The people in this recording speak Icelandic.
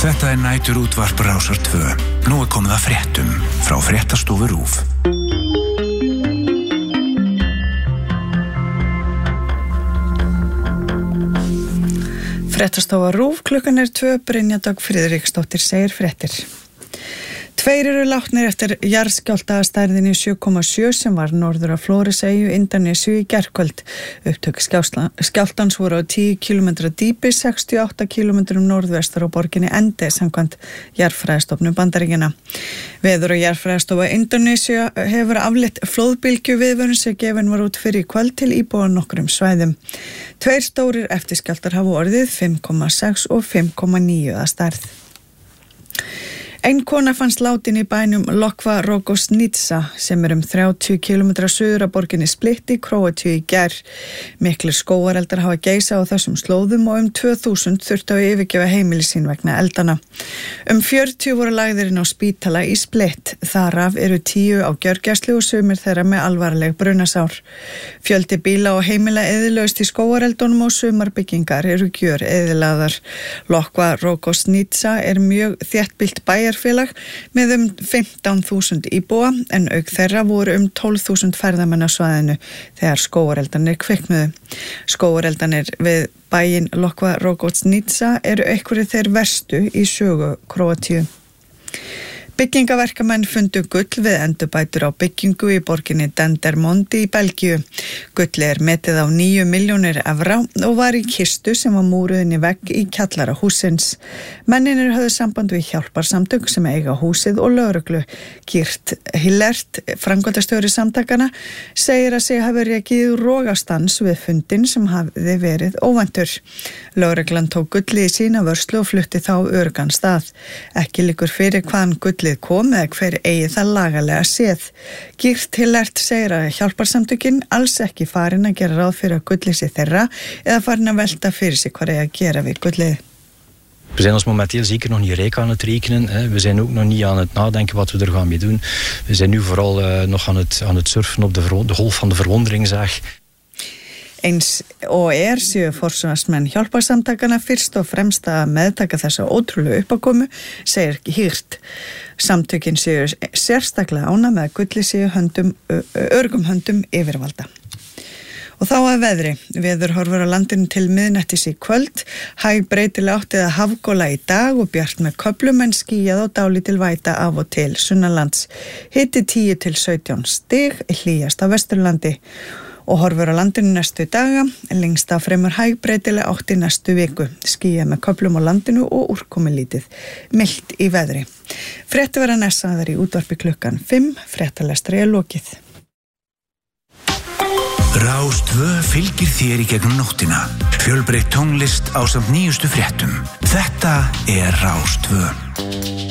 Þetta nætur útvarp Rásar 2. Nú komið að fréttum frá Fréttastofu RÚV. Fréttastofa RÚV, klukkan 2, Brynja Dögg Friðriksdóttir segir fréttir. 2 eru látnir eftir jarðskjálfta að stærðinni 7,7 sem var norður af Flóreseyju, Indónesíu í gærkvöld. Upptök skjálftans voru á 10 km dýpi, 68 km norðvestur á borginni Ende samkvæmt jarðfræðistofnun Bandaríkjanna. Veður- og jarðfræðistofa Indónesíu hefur aflétt flóðbylgju viðvörun sem gefin var út fyrir í kvöld til íbúa nokkrum svæðum. 2 stórir eftirskjálftar hafa orðið 5,6 og 5,9 að stærð. Ein kona fannst látin í bænum Lokva Rogosnica sem 30 km suður af borginni Split í Króatíu í gær. Miklir skógareldar hafa geisað á þessum slóðum og 2000 þurftu að yfirgefa heimili sín vegna eldana. 40 voru lagðir inn á spítala í Split. Þar af eru 10 á gjörgæslu og sumir þeirra með alvarleg brunasár. Fjöldi bíla og heimila eyðilögst í skógareldunum og sumar byggingar eru gjör eyðilagðar. Lokva Rogosnica mjög þéttbýlt bæjarfélag með 15.000 íbúa en auk þeirra voru 12.000 ferðamenn á svæðinu þegar skógareldarnir kviknuðu. Skógareldarnir við bæinn Lokva Rogosnica eru einhverjir þeir verstu í sögu Króatíu. Byggingaverkamenn fundu gull við endurbætur á byggingu í borginni Dendermonde í Belgíu. Gulli metið á 9 milljónir evra og var í kistu sem var múruð inn í vegg í kjallara hússins. Mennirnir höfðu samband við hjálparsamtök sem eiga húsið og lögreglu. Geert Hillert, framkvæmdastjóri samtakana, segir að sig hafi rekið rogastans við fundin sem hafði verið óvæntur. Lögreglan tók gulli í sína vörslu og flutti þá öruggan stað. Ekki liggur fyrir hvaðan gulli kom eða hver eigi það lagalega séð. Geert Hillert segir að hjálparsamtökin alls ekki farin að gera ráð fyrir að gullið sé þeirra eða farin að velta fyrir sig hvað eigi að gera við gullið. We zijn ons momenteel zeker nog niet rijk aan het rekenen. We zijn ook nog niet aan het nadenken wat we er gaan mee doen. We zijn nu vooral nog aan het surfen op de golf van de verwondering, zeg. Eins og séu forsvarsmenn hjálparsamtakana fyrst og fremst að meðtaka þessa ótrúlegu uppákomu, segir Geert. Samtökin séu sérstaklega ánægð með að gulli séu örugum höndum yfirvalda. Og þá að veðri. Veður horfur á landinu til miðnættis í kvöld, hæg breytileg átt eða hafgola í dag og bjart með köflum en skýjað og dálítil væta af og til sunnanlands. Hiti 10 til 17 stig, hlýjast á Vesturlandi. Og horfur á landinu næstu daga, lengst af fremur hæg breytileg átt í næstu viku. Skýjað með köflum á landinu og úrkomulítið. Milt í veðri. Fréttir verða nessaðar í útvarpi klukkan 5, fréttalestri lokið. Rás 2 fylgir þér í gegnum nóttina. Fjölbreytt tónlist ásamt nýjustu fréttum. Þetta Rás 2.